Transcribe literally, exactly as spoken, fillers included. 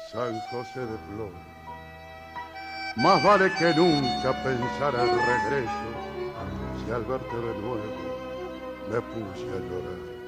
San José de Flor. Más vale que nunca pensara el regreso, si al verte de nuevo me puse a llorar.